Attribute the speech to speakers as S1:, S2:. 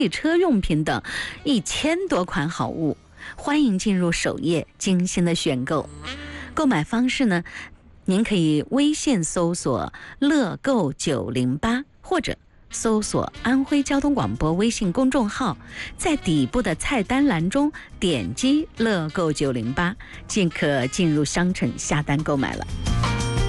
S1: 汽车用品等1000多款好物。欢迎进入首页精心的选购。购买方式呢，您可以微信搜索乐购908，或者搜索安徽交通广播微信公众号，在底部的菜单栏中点击乐购908，即可进入商城下单购买了。